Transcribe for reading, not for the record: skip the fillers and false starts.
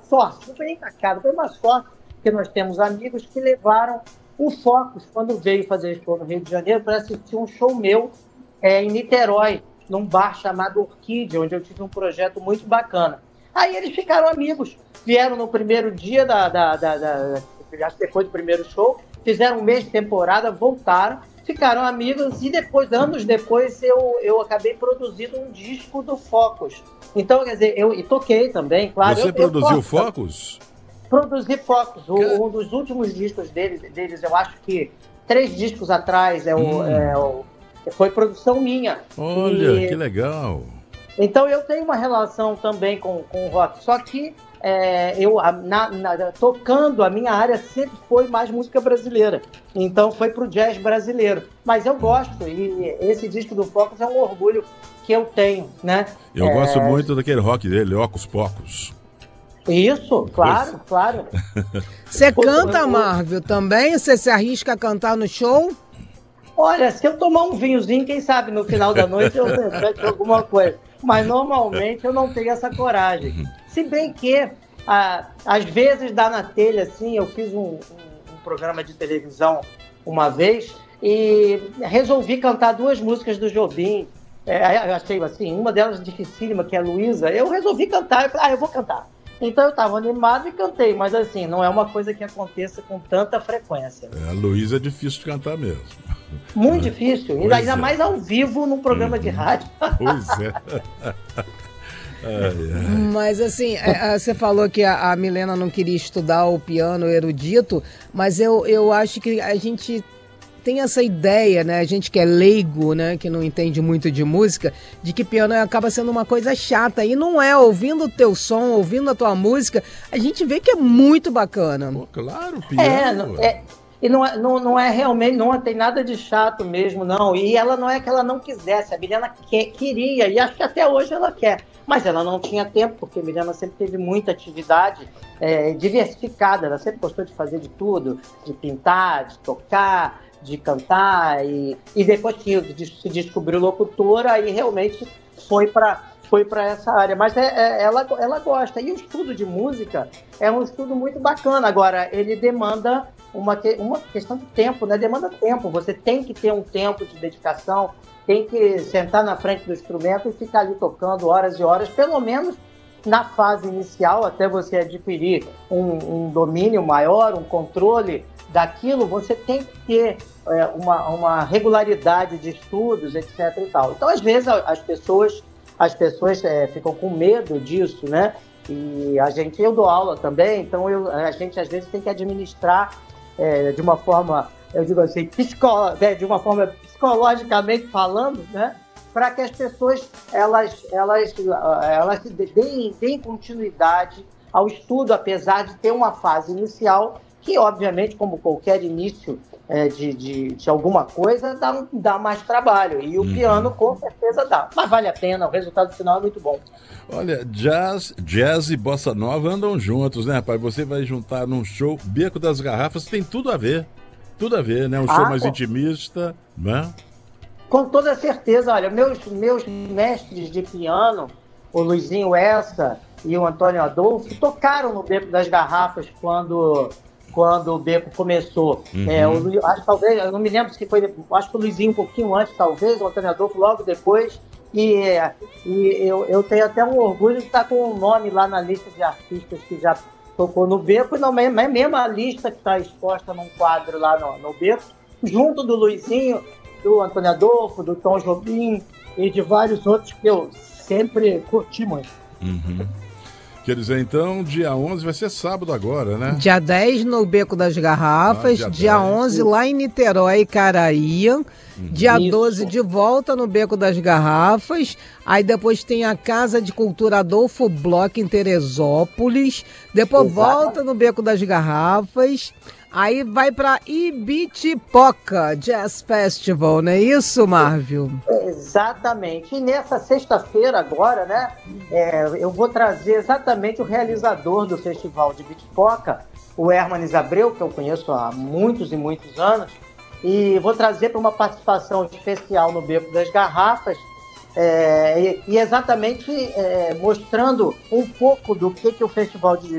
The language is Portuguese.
sorte, não foi nem tacada, foi uma sorte, porque nós temos amigos que levaram o Focus, quando veio fazer show no Rio de Janeiro, para assistir um show meu em Niterói, num bar chamado Orquídea, onde eu tive um projeto muito bacana. Aí eles ficaram amigos, vieram no primeiro dia, acho que depois do primeiro show, fizeram um mês de temporada, voltaram, ficaram amigos e depois, anos depois, eu acabei produzindo um disco do Focus. Então, quer dizer, eu toquei também, claro. Você produziu Focus? Produzi Focus. Um dos últimos discos deles, eu acho que 3 discos atrás, foi produção minha. Olha, que legal. Então eu tenho uma relação também com o rock, só que tocando, a minha área sempre foi mais música brasileira, então foi pro jazz brasileiro, mas eu gosto, e esse disco do Focus é um orgulho que eu tenho, né? Eu gosto muito daquele rock dele, Ocus Pocus. Isso, claro, claro. Você canta, Marvel, também? Você se arrisca a cantar no show? Olha, se eu tomar um vinhozinho, quem sabe no final da noite eu canto alguma coisa. Mas normalmente eu não tenho essa coragem. Se bem que, às vezes dá na telha, assim, eu fiz um programa de televisão uma vez e resolvi cantar 2 músicas do Jobim. Eu achei assim, uma delas dificílima, que é a Luísa. Eu resolvi cantar, eu falei, eu vou cantar. Então eu estava animado e cantei, mas assim, não é uma coisa que aconteça com tanta frequência. A Luísa é difícil de cantar mesmo. Muito difícil, ainda mais ao vivo num programa de rádio. Pois é. Mas assim, você falou que a Milena não queria estudar o piano erudito, mas eu acho que a gente tem essa ideia, né? A gente que é leigo, né? Que não entende muito de música, de que piano acaba sendo uma coisa chata. E não é. Ouvindo o teu som, ouvindo a tua música, a gente vê que é muito bacana. Pô, claro, piano. E não é realmente, não tem nada de chato mesmo, não. E ela não é que ela não quisesse, a Milena queria, e acho que até hoje ela quer. Mas ela não tinha tempo, porque a Milena sempre teve muita atividade diversificada. Ela sempre gostou de fazer de tudo, de pintar, de tocar, de cantar. E depois que se descobriu locutora, aí realmente foi para essa área. Mas ela gosta. E o estudo de música é um estudo muito bacana. Agora, ele demanda uma questão de tempo, né? Demanda tempo. Você tem que ter um tempo de dedicação, tem que sentar na frente do instrumento e ficar ali tocando horas e horas, pelo menos na fase inicial, até você adquirir um domínio maior, um controle daquilo, você tem que ter uma regularidade de estudos, etc. e tal. Então, às vezes, as pessoas ficam com medo disso, né? E eu dou aula também, então a gente às vezes tem que administrar de uma forma, eu digo assim, de uma forma psicologicamente falando, né? Para que as pessoas elas deem continuidade ao estudo, apesar de ter uma fase inicial que, obviamente, como qualquer início de alguma coisa, dá mais trabalho. E o piano, com certeza, dá. Mas vale a pena, o resultado final é muito bom. Olha, jazz e bossa nova andam juntos, né, rapaz? Você vai juntar num show Beco das Garrafas, tem tudo a ver, né? Um show mais intimista, né? Com toda certeza. Olha, meus mestres de piano, o Luizinho Essa e o Antônio Adolfo, tocaram no Beco das Garrafas quando o Beco começou. Acho, talvez, eu não me lembro se foi, acho que o Luizinho um pouquinho antes, talvez, o Antônio Adolfo logo depois. E eu tenho até um orgulho de estar com o nome lá na lista de artistas que já tocou no Beco, e não é mesmo a lista que está exposta num quadro lá no Beco, junto do Luizinho, do Antônio Adolfo, do Tom Jobim e de vários outros que eu sempre curti muito. Quer dizer, então, dia 11 vai ser sábado agora, né? Dia 10 no Beco das Garrafas, dia 11 lá em Niterói, Caraía, dia 12 de volta no Beco das Garrafas, aí depois tem a Casa de Cultura Adolfo Bloch em Teresópolis, depois volta no Beco das Garrafas, aí vai para Ibitipoca Jazz Festival, não é isso, Marvel? Exatamente. E nessa sexta-feira agora, né, eu vou trazer exatamente o realizador do festival de Ibitipoca, o Hermanes Abreu, que eu conheço há muitos e muitos anos, e vou trazer para uma participação especial no Beco das Garrafas, e exatamente mostrando um pouco do que o Festival de